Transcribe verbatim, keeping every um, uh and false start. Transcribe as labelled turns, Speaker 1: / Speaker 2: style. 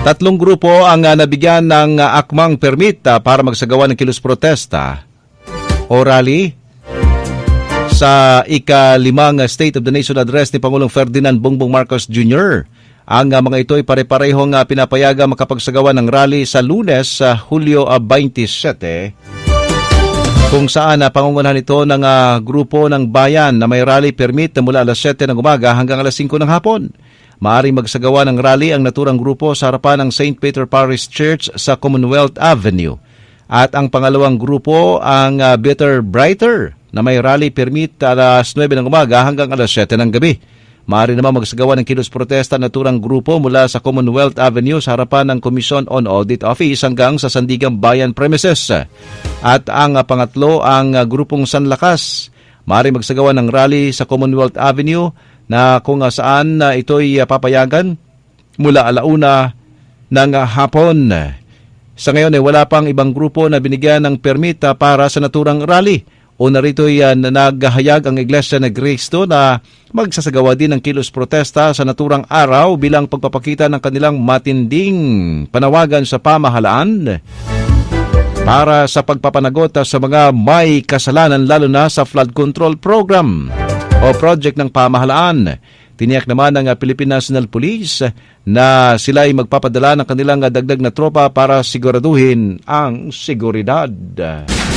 Speaker 1: Tatlong grupo ang uh, nabigyan ng uh, akmang permit uh, para magsagawa ng kilos protesta o rally sa ikalimang State of the Nation Address ni Pangulong Ferdinand Bongbong Marcos Junior Ang uh, mga ito ay pare-parehong uh, pinapayaga makapagsagawa ng rally sa Lunes sa uh, Hulyo uh, twenty-seven, kung saan uh, pangungunahan ito ng uh, grupo ng bayan na may rally permit na mula alas siyete ng umaga hanggang alas singko ng hapon. Maaring magsagawa ng rally ang naturang grupo sa harapan ng Saint Peter Parish Church sa Commonwealth Avenue. At ang pangalawang grupo ang uh, Better Brighter na may rally permit alas nuwebe ng umaga hanggang alas siyete ng gabi. Maaari naman magsagawa ng kilos protesta na naturang grupo mula sa Commonwealth Avenue sa harapan ng Commission on Audit Office hanggang sa Sandigan Bayan premises. At ang uh, pangatlo ang uh, grupong Sanlakas. Maaari magsagawa ng rally sa Commonwealth Avenue na kung uh, saan uh, ito'y uh, papayagan mula alauna ng uh, hapon. Sa ngayon ay wala pang ibang grupo na binigyan ng permit uh, para sa naturang rally. O narito'y uh, naghahayag ang Iglesia ni Cristo na magsasagawa din ng kilos protesta sa naturang araw bilang pagpapakita ng kanilang matinding panawagan sa pamahalaan para sa pagpapanagot sa mga may kasalanan lalo na sa flood control program o project ng pamahalaan. Tiniyak naman ng Philippine National Police na sila ay magpapadala ng kanilang dagdag na tropa para siguraduhin ang seguridad.